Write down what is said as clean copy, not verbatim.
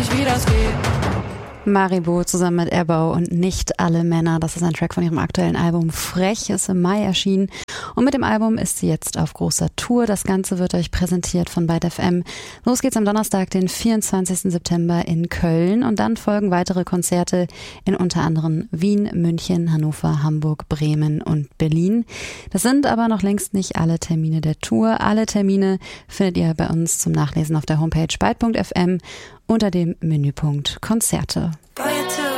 nicht, wie das geht. Maribo zusammen mit Erbau und Nicht alle Männer. Das ist ein Track von ihrem aktuellen Album Frech, ist im Mai erschienen. Und mit dem Album ist sie jetzt auf großer Tour. Das Ganze wird euch präsentiert von Byte FM. Los geht's am Donnerstag, den 24. September in Köln. Und dann folgen weitere Konzerte in unter anderem Wien, München, Hannover, Hamburg, Bremen und Berlin. Das sind aber noch längst nicht alle Termine der Tour. Alle Termine findet ihr bei uns zum Nachlesen auf der Homepage byte.fm unter dem Menüpunkt Konzerte.